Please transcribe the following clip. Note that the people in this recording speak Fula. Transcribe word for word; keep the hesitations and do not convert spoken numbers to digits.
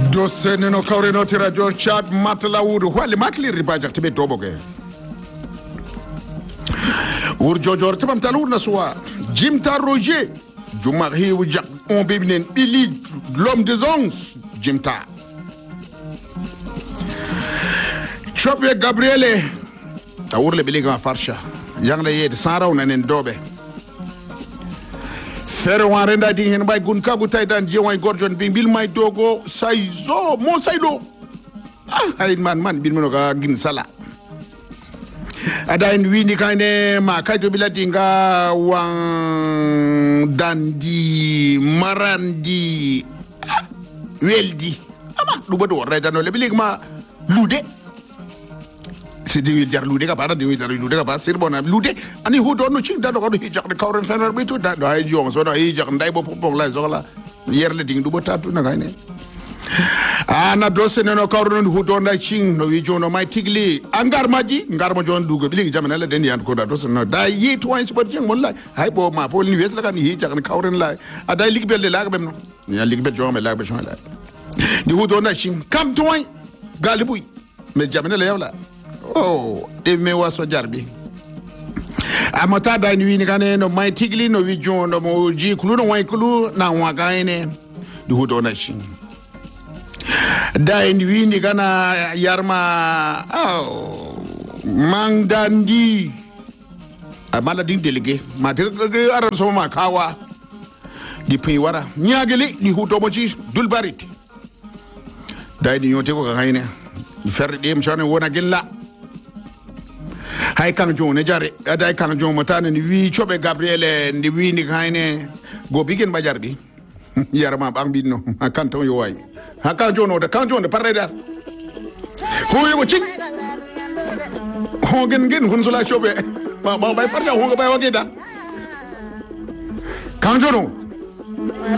do seneno kawreno tira jo chat matla wudu wali matli ribaja tibe toboge wur jojor tibam talur naswa jimta roger juma hi wujak on bibnen bili l'homme des onze jimta chobe gabriele tawurle biliga farsha yangle yede saraw nanen dobe fere wan renda di hen bay gun kabu taydan je way gorjon bi bil may dogo sayzo mo saydo ah ay man man bil mo ga gin sala ada en wini kane ma kayto bilati nga wan dandi marandi ah, weldi ama du bodo reda no le bilig ma lude c'est di jar lude ka para di jar lude ka para sir bona lude ani hu do no ci da do ko hijak de kawren fenar be to da do ay jong so do hijak nday bo pop la soxla yerle ding du bo tatu na kayne ana do seneno kawren hu do nday ci no wi jono may tigli angar maji ngar mo jon dugo bi jamana la den yan ko da do senno da yi to won sport jeng mon la hay bo ma pol ni wes la kan hijak ni kawren la ada lig bel la ga bem ya lig bel jom la ba shon la di hu do nday ci kam to won galibu me jamana la yawla oh de me waso jarbi amata da ni ni kane no mai tigli no wi jono mo ji kulu no wai kulu na wa gaine du hudo na shin da ni ni kana yarma oh mangdandi amala din delege ma de aran so ma kawa di pin wara nyageli di hudo mo ji dulbarit da ni yote ko gaine fer dem chane wona gilla hay kan jone jare ada kan jone motane ni wi chobe gabriele ndi wi ni kayne go bigen bajardi yarama bang binno kan ton yo way ha kan jone de kan jone parre dar ko yego cik ho gen gen hun sula chobe ma ma bay parja ho go bay wageda kan jone